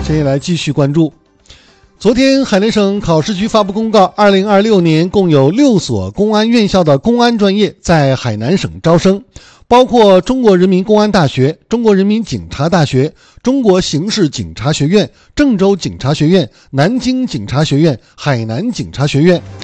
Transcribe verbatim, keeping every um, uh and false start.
接下来继续关注。昨天，海南省考试局发布公告，二零二六年共有六所公安院校的公安专业在海南省招生，包括中国人民公安大学、中国人民警察大学、中国刑事警察学院、郑州警察学院、南京警察学院、海南警察学院。